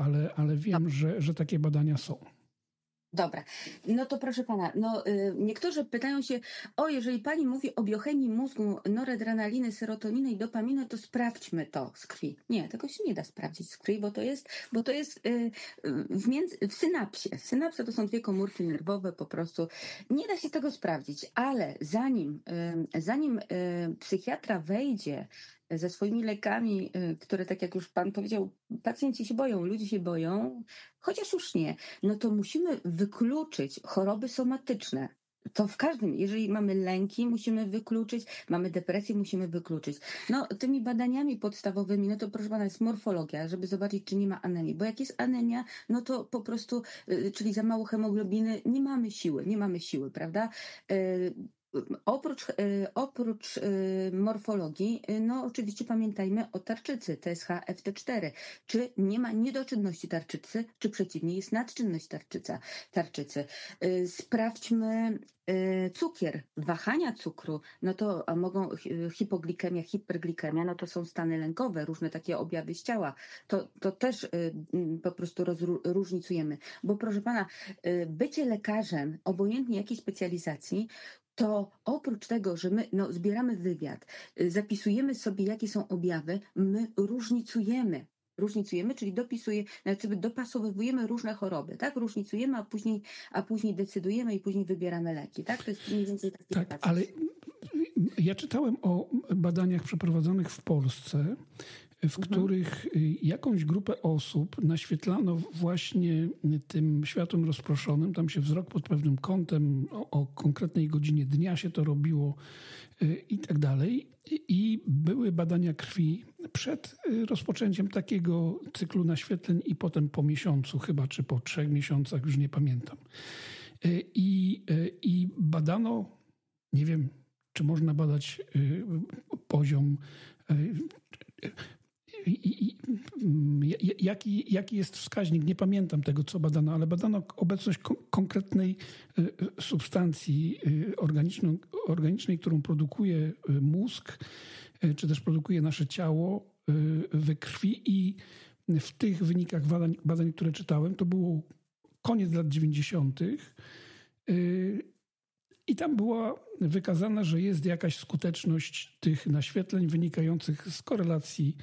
ale wiem, że takie badania są. Dobra, no to proszę pana, niektórzy pytają się, jeżeli pani mówi o biochemii mózgu, noradrenaliny, serotoniny i dopaminy, to sprawdźmy to z krwi. Nie, tego się nie da sprawdzić z krwi, bo to jest w synapsie. Synapsa to są 2 komórki nerwowe po prostu. Nie da się tego sprawdzić, ale zanim psychiatra wejdzie ze swoimi lekami, które, tak jak już pan powiedział, pacjenci się boją, ludzie się boją, chociaż już nie, no to musimy wykluczyć choroby somatyczne. To w każdym, jeżeli mamy lęki, musimy wykluczyć, mamy depresję, musimy wykluczyć. Tymi badaniami podstawowymi, to proszę pana, jest morfologia, żeby zobaczyć, czy nie ma anemii. Bo jak jest anemia, to po prostu, czyli za mało hemoglobiny, nie mamy siły, prawda? Oprócz morfologii, oczywiście pamiętajmy o tarczycy TSH FT4. Czy nie ma niedoczynności tarczycy, czy przeciwnie, jest nadczynność tarczycy. Sprawdźmy cukier, wahania cukru, to mogą hipoglikemia, hiperglikemia, to są stany lękowe, różne takie objawy z ciała. To też po prostu różnicujemy. Bo proszę pana, bycie lekarzem, obojętnie jakiej specjalizacji, to oprócz tego, że my zbieramy wywiad, zapisujemy sobie, jakie są objawy, my różnicujemy, czyli dopasowujemy różne choroby, tak? Różnicujemy, a później decydujemy i później wybieramy leki, tak? To jest mniej więcej taki proces. Ale ja czytałem o badaniach przeprowadzonych w Polsce, w których jakąś grupę osób naświetlano właśnie tym światłem rozproszonym. Tam się wzrok pod pewnym kątem, o konkretnej godzinie dnia się to robiło i tak dalej. I były badania krwi przed rozpoczęciem takiego cyklu naświetleń i potem po miesiącu chyba, czy po 3 miesiącach, już nie pamiętam. I badano, nie wiem, czy można badać poziom... Jaki jest wskaźnik? Nie pamiętam tego, co badano, ale badano obecność konkretnej substancji organicznej, którą produkuje mózg, czy też produkuje nasze ciało we krwi, i w tych wynikach badań, które czytałem, to było koniec lat 90. I tam była wykazana, że jest jakaś skuteczność tych naświetleń wynikających z korelacji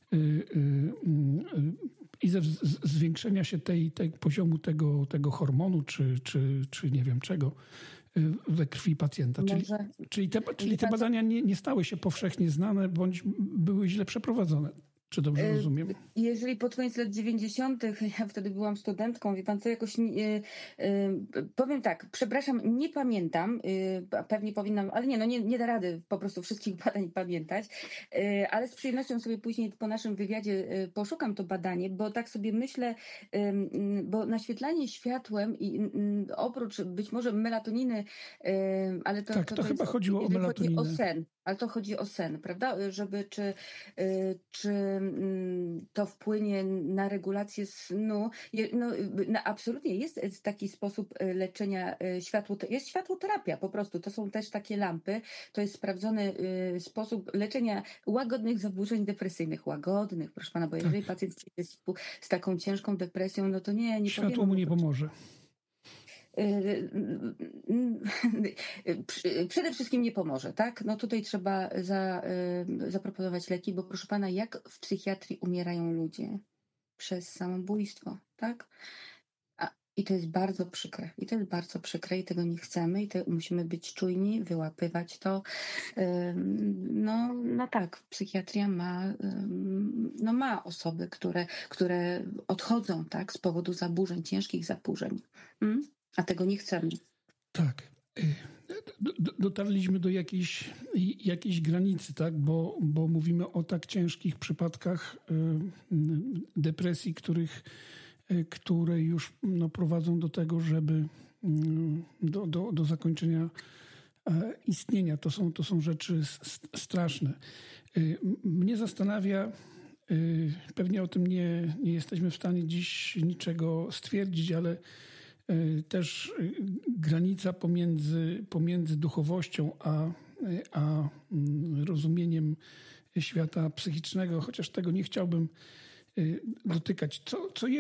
i ze zwiększenia się tej poziomu tego hormonu, czy nie wiem czego, we krwi pacjenta. Czyli te badania nie stały się powszechnie znane, bądź były źle przeprowadzone. Czy dobrze rozumiem? Jeżeli pod koniec lat 90., ja wtedy byłam studentką, wie pan co, jakoś powiem tak, przepraszam, nie pamiętam, pewnie powinnam, ale nie da rady po prostu wszystkich badań pamiętać, ale z przyjemnością sobie później po naszym wywiadzie poszukam to badanie, bo tak sobie myślę, bo naświetlanie światłem i oprócz być może melatoniny, ale to chyba chodziło o melatoninę. Chodzi o sen. Ale to chodzi o sen, prawda? Czy to wpłynie na regulację snu? Absolutnie jest taki sposób leczenia jest światłoterapia po prostu. To są też takie lampy. To jest sprawdzony sposób leczenia łagodnych zaburzeń depresyjnych. Łagodnych, proszę pana, bo jeżeli pacjent jest z taką ciężką depresją, to nie światło mu nie pomoże. Przede wszystkim nie pomoże, tak? Tutaj trzeba zaproponować leki, bo proszę pana, jak w psychiatrii umierają ludzie? Przez samobójstwo, tak? I to jest bardzo przykre. I tego nie chcemy. Musimy być czujni, wyłapywać to. Tak, psychiatria ma osoby, które odchodzą, tak, z powodu zaburzeń, ciężkich zaburzeń. A tego nie chcemy. Tak. Dotarliśmy do jakiejś granicy, tak? Bo mówimy o tak ciężkich przypadkach depresji, które już prowadzą do tego, żeby do zakończenia istnienia. To są rzeczy straszne. Mnie zastanawia, pewnie o tym nie jesteśmy w stanie dziś niczego stwierdzić, ale też granica pomiędzy duchowością a rozumieniem świata psychicznego, chociaż tego nie chciałbym dotykać. Co